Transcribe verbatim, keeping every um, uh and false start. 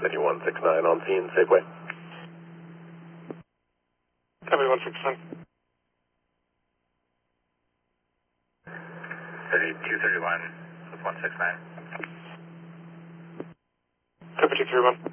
City one six nine on scene, Safeway. Copy one six nine. City two thirty-one with one six nine. Copy two three one.